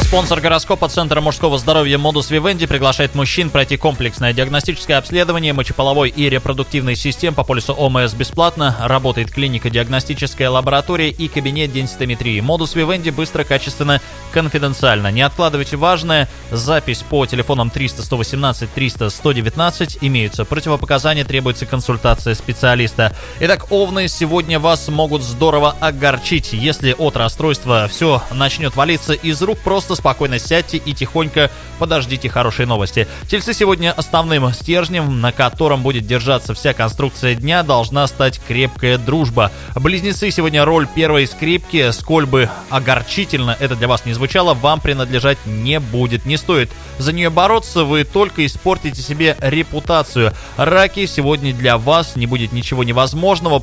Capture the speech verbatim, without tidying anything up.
Спонсор гороскопа Центра мужского здоровья Modus Vivendi приглашает мужчин пройти комплексное диагностическое обследование мочеполовой и репродуктивной систем по полису ОМС бесплатно. Работает клиника, диагностическая лаборатория и кабинет денситометрии. Modus Vivendi быстро, качественно, конфиденциально. Не откладывайте важное. Запись по телефонам триста сто восемнадцать триста сто девятнадцать имеются. Противопоказания, требуется консультация специалиста. Итак, овны, сегодня вас могут здорово огорчить. Если от расстройства все начнет валиться из рук, просто спокойно сядьте и тихонько подождите хорошей новости. Тельцы, сегодня основным стержнем, на котором будет держаться вся конструкция дня, должна стать крепкая дружба. Близнецы, сегодня роль первой скрипки, сколь бы огорчительно это для вас не звучало, вам принадлежать не будет. Не стоит за нее бороться, вы только испортите себе репутацию. Раки, сегодня для вас не будет ничего невозможного.